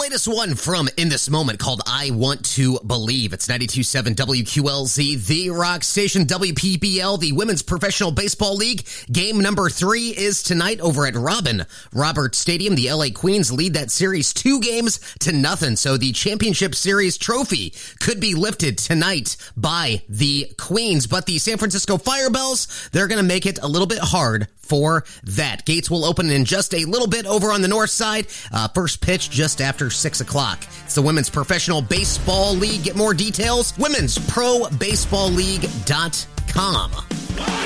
latest one from In This Moment called I Want to Believe. It's 92.7 WQLZ, The Rock Station, WPBL, the Women's Professional Baseball League. Game number 3 is tonight over at Roberts Stadium. The LA Queens lead that series 2-0. So the championship series trophy could be lifted tonight by the Queens. But the San Francisco Firebells, they're going to make it a little bit hard for that. Gates will open in just a little bit over on the north side. First pitch just after 6 o'clock. It's the Women's Professional Baseball League. Get more details, womensprobaseballleague.com.